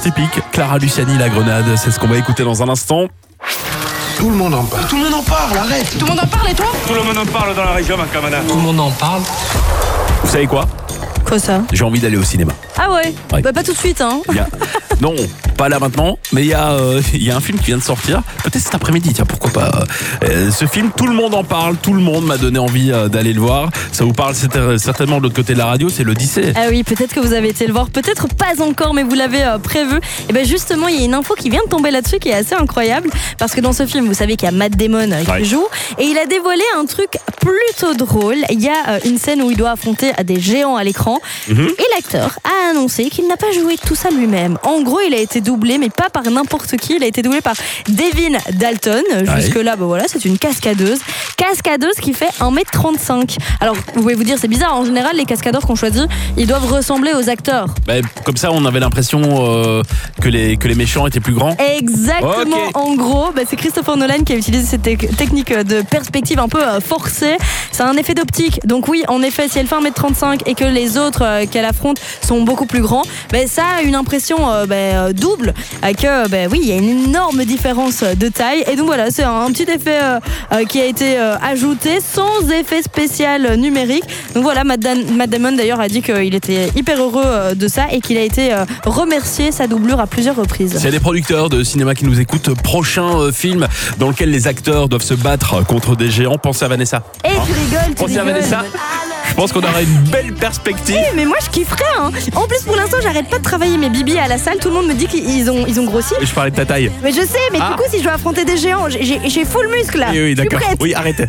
Typique, Clara Luciani, La Grenade, c'est ce qu'on va écouter dans un instant. Tout le monde en parle. Tout le monde en parle, arrête. Tout le monde en parle et toi ? Tout le monde en parle dans la région, ma camarade. Tout le monde en parle. Vous savez quoi ? Quoi ça ? J'ai envie d'aller au cinéma. Ah ouais, Ouais. Bah pas tout de suite hein. Non, pas là maintenant, mais il y a un film qui vient de sortir, peut-être cet après-midi, tiens, pourquoi pas. Ce film, tout le monde en parle, tout le monde m'a donné envie d'aller le voir. Ça vous parle certainement de l'autre côté de la radio, c'est l'Odyssée. Ah oui, peut-être que vous avez été le voir, peut-être pas encore, mais vous l'avez prévu. Et bien justement, il y a une info qui vient de tomber là-dessus qui est assez incroyable, parce que dans ce film, vous savez qu'il y a Matt Damon qui joue, et il a dévoilé un truc plutôt drôle. Il y a une scène où il doit affronter des géants à l'écran, et l'acteur a annoncé qu'il n'a pas joué tout ça lui-même. En gros, il a été doublé, mais pas par n'importe qui, il a été doublé par Devin Dalton. Jusque-là, voilà, c'est une cascadeuse qui fait 1m35. Alors, vous pouvez vous dire, c'est bizarre, en général, les cascadeurs qu'on choisit, ils doivent ressembler aux acteurs. Comme ça, on avait l'impression que les méchants étaient plus grands. Exactement, Okay. En gros, c'est Christopher Nolan qui a utilisé cette technique de perspective un peu forcée. C'est un effet d'optique. Donc oui, en effet, si elle fait 1m35 et que les autres qu'elle affronte sont beaucoup plus grands, ça a une impression double, que oui, il y a une énorme différence de taille. Et donc voilà, c'est un petit effet qui a été ajouté sans effet spécial numérique. Donc voilà, Matt Damon d'ailleurs a dit qu'il était hyper heureux de ça et qu'il a été remercié sa doublure à plusieurs reprises. S'il y a des producteurs de cinéma qui nous écoutent, prochain film dans lequel les acteurs doivent se battre contre des géants, pensez à Vanessa. Et tu rigoles, Pensez à Vanessa. Je pense qu'on aura une belle perspective. Mais moi je kifferais hein. En plus pour l'instant j'arrête pas de travailler mes bibis à la salle. Tout le monde me dit qu'ils ont grossi. Je parlais de ta taille. Mais je sais, mais du coup si je dois affronter des géants, j'ai full muscle là. Oui, d'accord. Je suis prête. Oui, arrête.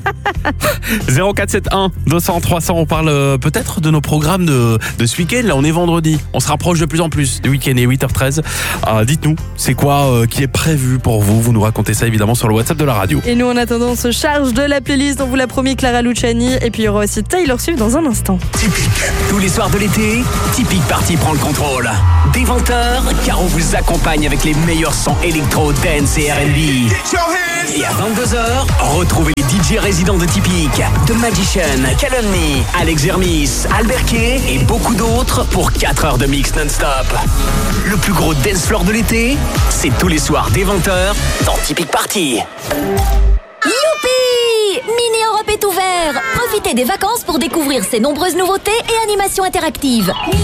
0471 200 300, on parle peut-être de nos programmes de ce week-end. Là, on est vendredi. On se rapproche de plus en plus du week-end et 8h13. Dites-nous, c'est quoi qui est prévu pour vous ? Vous nous racontez ça évidemment sur le WhatsApp de la radio. Et nous en attendant, on se charge de la playlist. On vous l'a promis, Clara Luciani. Et puis il y aura aussi Taylor Swift dans un instant. Typique. Tous les soirs de l'été, Typique Party prend le contrôle. Dès 20h, car on vous accompagne avec les meilleurs sons électro, dance et R&B. Et à 22h, retrouvez les DJ résidents de Typique, The Magician, Calumny, Alex Hermis, Albert Kay et beaucoup d'autres pour 4 heures de mix non-stop. Le plus gros dance floor de l'été, c'est tous les soirs dès 20h dans Typique Party. Youpi! Mini Europe est ouvert! Profitez des vacances pour découvrir ses nombreuses nouveautés et animations interactives.